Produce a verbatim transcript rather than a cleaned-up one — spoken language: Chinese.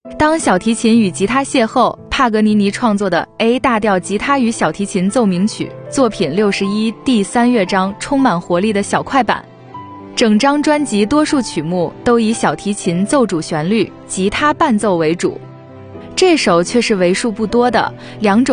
当小提琴与吉他邂逅，帕格尼尼创作的 A 大调吉他与小提琴奏鸣曲作品六十一第三乐章充满活力的小快板。整张专辑多数曲目都以小提琴奏主旋律、吉他伴奏为主，这首却是为数不多的两种